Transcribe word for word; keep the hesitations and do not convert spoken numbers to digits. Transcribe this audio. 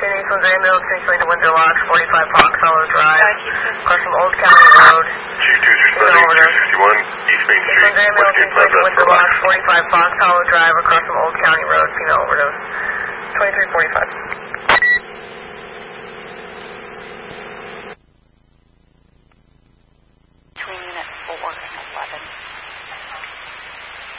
East Missouri Mill, potentially to Windsor Locks, forty-five Fox Hollow Drive, across from Old County Road. two two responding, two sixty-one, East Main Street, Missouri Mill, potentially to Windsor Locks, forty-five Fox Hollow Drive, across from Old County Road, female overdose. twenty-three forty-five.